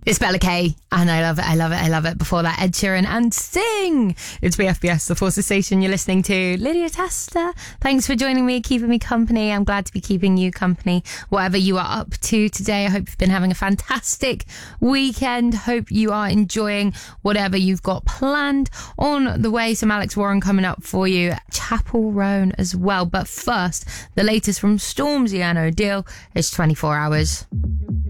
It's Bella K, and I love it, I love it, I love it. Before that, Ed Sheeran and Sting. It's BFBS, the Forces Station. You're listening to Lydia Testa. Thanks for joining me, keeping me company. I'm glad to be keeping you company, whatever you are up to today. I hope you've been having a fantastic weekend. Hope you are enjoying whatever you've got planned on the way. Some Alex Warren coming up for you. Chapel Roan as well. But first, the latest from Stormzy and O'Deal is 24 Hours.